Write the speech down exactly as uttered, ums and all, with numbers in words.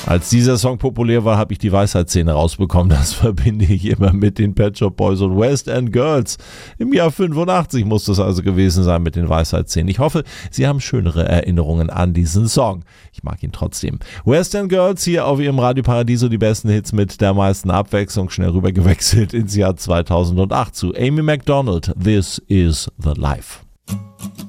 Als dieser Song populär war, habe ich die Weisheitszähne rausbekommen. Das verbinde ich immer mit den Pet Shop Boys und West End Girls. Im Jahr fünfundachtzig muss das also gewesen sein mit den Weisheitszähnen. Ich hoffe, Sie haben schönere Erinnerungen an diesen Song. Ich mag ihn trotzdem. West End Girls hier auf Ihrem Radio Paradiso, die besten Hits mit der meisten Abwechslung. Schnell rübergewechselt ins Jahr zweitausendacht zu Amy Macdonald. This is the Life.